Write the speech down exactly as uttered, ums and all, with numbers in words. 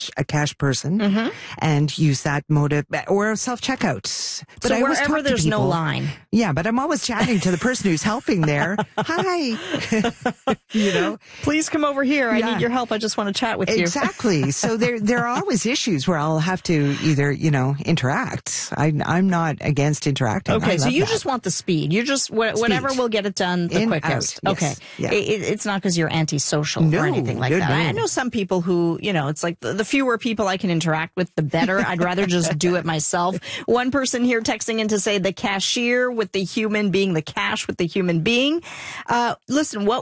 a cash person mm-hmm. and use that mode of, or self-checkout. But so I always wherever talk to there's people, no line. Yeah, but I'm always chatting to the person who's helping there. Hi. You know? Please come over here. I Yeah. need your help. I just want to chat with you. Exactly. So there there are always issues where I'll have to either, you know, interact. I, I'm not against interacting. Okay, I so love you that. just want the speed. You just, wh- whatever will get it done the In, quickest. out, Okay. yes. Yeah. It, it's not because you're antisocial No, or anything like no, that. no. I know some people who, you know, it's like the, the fewer people I can interact with, the better. I'd rather just do it myself. One person here texting in to say the cashier with the human being, the cash with the human being. Uh, listen, what